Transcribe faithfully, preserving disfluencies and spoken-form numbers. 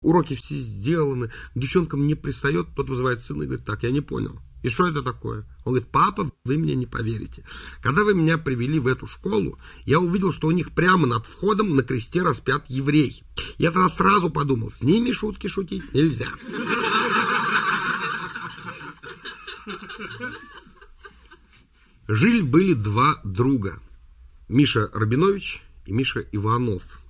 уроки все сделаны, к девчонкам не пристает, тот вызывает сына и говорит: так, я не понял. И что это такое? Он говорит: папа, вы мне не поверите. Когда вы меня привели в эту школу, я увидел, что у них прямо над входом на кресте распят еврей. Я тогда сразу подумал: с ними шутки шутить нельзя. Жили-были два друга. Миша Рабинович и Миша Иванов.